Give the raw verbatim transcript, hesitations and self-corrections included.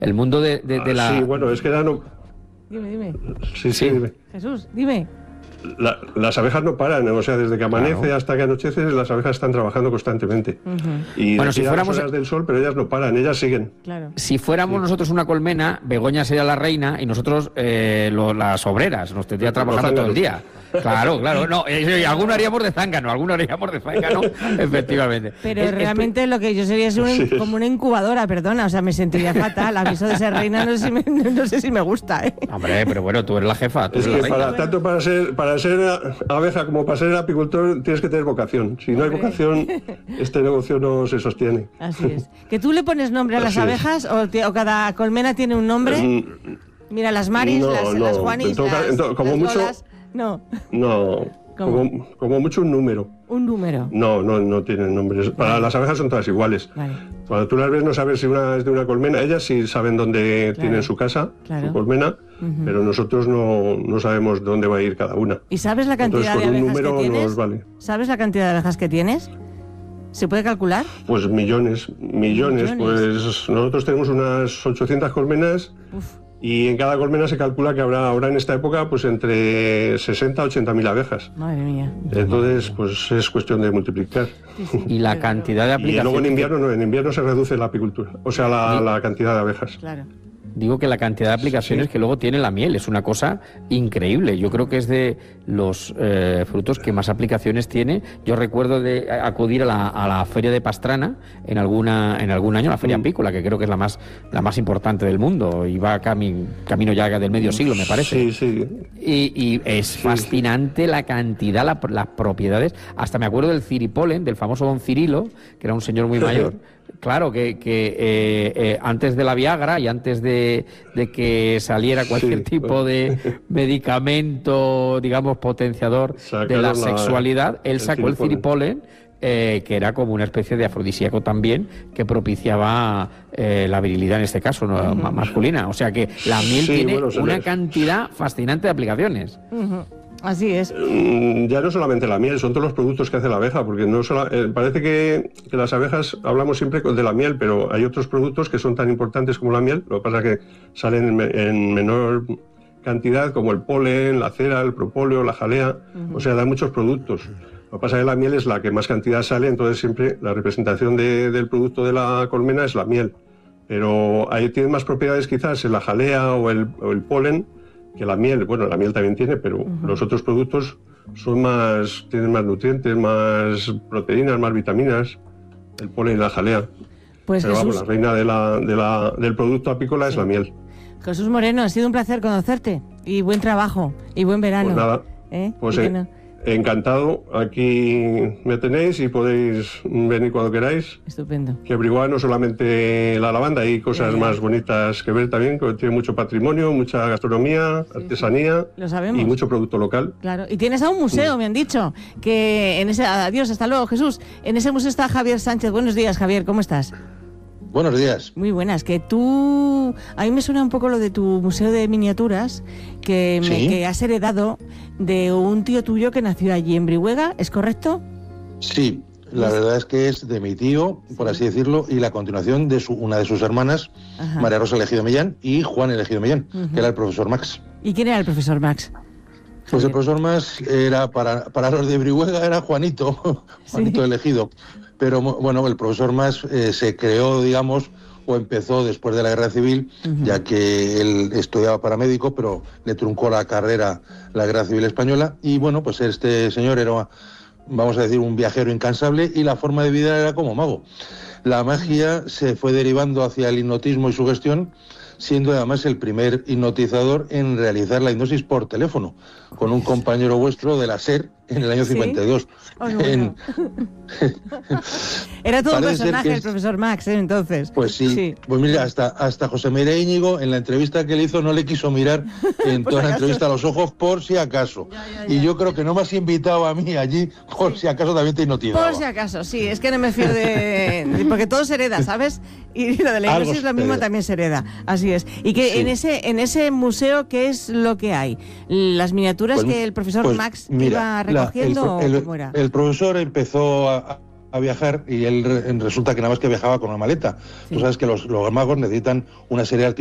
El mundo de, de, de ah, la... Sí, bueno, es que ya no... Dime, dime. Sí, sí, Sí. dime. Jesús, dime. La, las abejas no paran, o sea, desde que amanece Claro. hasta que anochece, las abejas están trabajando constantemente. Uh-huh. Y Bueno, si si fuéramos- las horas del sol, pero ellas no paran, ellas siguen. Claro. Si fuéramos Sí. nosotros una colmena, Begoña sería la reina y nosotros eh, lo- las obreras. Nos tendría Los trabajando todo el zánganos. día. Claro, claro. No, eh, alguno haríamos de zángano, alguno haríamos de zángano, efectivamente. Pero Es- es- realmente lo que yo sería es un- Sí. como una incubadora, perdona, o sea, me sentiría fatal. Aviso de ser reina, no sé si me, no sé si me gusta, ¿eh? Hombre, pero bueno, tú eres la jefa, tú Es eres que la reina. para, tanto para ser, para ser abeja como para ser apicultor tienes que tener vocación. Si no hay Hombre. vocación, este negocio no se sostiene. Así es. ¿Que tú le pones nombre a las Así es. abejas o, te- o cada colmena tiene un nombre? Mm, Mira, las Maris, No, las, no, las Juanis, en todo ca- las, en todo- como las mucho- Lolas. No, No, ¿Cómo? como, como mucho un número. un número. No, no, no tienen nombres. Para las abejas son todas iguales. Vale. Cuando tú las ves no sabes si una es de una colmena. Ellas sí saben dónde Claro. tienen su casa, Claro. su colmena, Ujú. pero nosotros no, no sabemos dónde va a ir cada una. ¿Y sabes la cantidad Entonces, de con un abejas que número tienes? nos vale. ¿Sabes la cantidad de abejas que tienes? ¿Se puede calcular? Pues millones, millones. Millones. Pues nosotros tenemos unas ochocientas colmenas Uf. y en cada colmena se calcula que habrá ahora en esta época pues entre sesenta a ochenta mil abejas. Madre mía. Entonces, pues es cuestión de multiplicar. Sí, sí. Y la Pero- cantidad de Y aplicaciones... luego en invierno no, en invierno se reduce la apicultura, o sea, la, Sí. la cantidad de abejas. Claro. Digo que la cantidad de aplicaciones Sí. que luego tiene la miel es una cosa increíble. Yo creo que es de los eh, frutos que más aplicaciones tiene. Yo recuerdo de acudir a la, a la feria de Pastrana en alguna en algún año, la feria Mm. apícola, que creo que es la más la más importante del mundo y va cami- camino ya del medio siglo, me parece. Sí, sí. Y, y es fascinante la cantidad, la- las propiedades. Hasta me acuerdo del ciripolen, del famoso don Cirilo, que era un señor muy mayor. Claro, que, que eh, eh, antes de la Viagra y antes de, de que saliera cualquier Sí. tipo de medicamento, digamos, potenciador de Sacaron la la- sexualidad, él el sacó el ciripolen. ciripolen, eh, que era como una especie de afrodisíaco también, que propiciaba eh, la virilidad en este caso, ¿no? Ma- masculina. O sea que la miel Sí, tiene bueno, se una le- cantidad fascinante de aplicaciones. Ujú. Así es. Mm, Ya no solamente la miel, son todos los productos que hace la abeja, porque no sola- eh, parece que, que las abejas hablamos siempre con- de la miel, pero hay otros productos que son tan importantes como la miel, lo que pasa es que salen en, me- en menor cantidad, como el polen, la cera, el propóleo, la jalea, o sea, da muchos productos. Lo que pasa es que la miel es la que más cantidad sale, entonces siempre la representación de- del producto de la colmena es la miel. Pero ahí tiene más propiedades quizás en la jalea o el, o el polen que la miel. Bueno, la miel también tiene, pero los otros productos son más, tienen más nutrientes, más proteínas, más vitaminas. El polen y la jalea. Pues Pero vamos, Jesús, la reina de la, de la, del producto apícola es la miel. Jesús Moreno, ha sido un placer conocerte. Y buen trabajo. Y buen verano. Pues nada, ¿Eh? pues Y que eh, no- encantado. Aquí me tenéis y podéis venir cuando queráis. Estupendo. Que Brihuega no solamente la lavanda, hay cosas Ya, ya. más bonitas que ver también, que tiene mucho patrimonio, mucha gastronomía, artesanía Lo sabemos. y mucho producto local. Claro, y tienes a un museo, me han dicho, que en ese... Adiós, hasta luego, Jesús. En ese museo está Javier Sánchez. Buenos días, Javier, ¿cómo estás? Buenos días. Muy buenas, que tú... A mí me suena un poco lo de tu museo de miniaturas, que, me- Sí. que has heredado de un tío tuyo que nació allí en Brihuega, ¿es correcto? Sí, la Pues- verdad es que es de mi tío, por así decirlo, y la continuación de su, una de sus hermanas, Ajá. María Rosa Elegido Millán, y Juan Elegido Millán, Ujú. que era el profesor Max. ¿Y quién era el profesor Max? Pues Javier. el profesor Max era, para, para los de Brihuega, era Juanito, Juanito Sí. Elegido. Pero mo- bueno, el profesor Max eh, se creó, digamos, o empezó después de la Guerra Civil, Ujú. ya que él estudiaba para médico, pero le truncó la carrera la Guerra Civil Española. Y bueno, pues este señor era, vamos a decir, un viajero incansable y la forma de vida era como mago. La magia se fue derivando hacia el hipnotismo y su gestión, siendo además el primer hipnotizador en realizar la hipnosis por teléfono, con un compañero vuestro de la SER en el año ¿Sí? cincuenta y dos. Oh, no, bueno. En- Era todo un Parece ser personaje que el es- profesor Max, ¿eh? Entonces. Pues sí. Pues mira, hasta, hasta José María Íñigo, en la entrevista que le hizo, no le quiso mirar en Por toda si la acaso. entrevista a los ojos, por si acaso. Ya, ya, ya. Y yo creo que no me has invitado a mí allí, por si acaso también te hipnotizaba. Por si acaso, sí, es que no me fío de... de- porque todo se hereda, ¿sabes? Y lo de la Algo hipnosis se lo mismo hereda. también se hereda, así es. Y que Sí. en ese en ese museo, ¿qué es lo que hay? ¿Las miniaturas Pues- que el profesor pues Max mira, iba la- recogiendo el, o el- cómo era? el profesor empezó a, a viajar y él re- resulta que nada más que viajaba con una maleta. Tú sabes que los, los magos necesitan una serie de